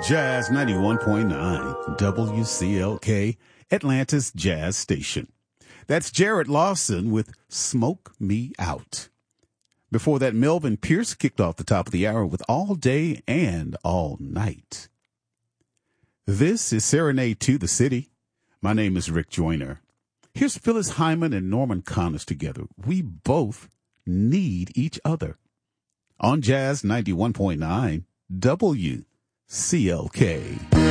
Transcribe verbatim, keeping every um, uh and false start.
Jazz ninety-one point nine, W C L K, Atlanta's Jazz Station. That's Jared Lawson with Smoke Me Out. Before that, Melvin Pierce kicked off the top of the hour with All Day and All Night. This is Serenade to the City. My name is Rick Joyner. Here's Phyllis Hyman and Norman Connors together. We both need each other. On Jazz ninety-one point nine, W C L K.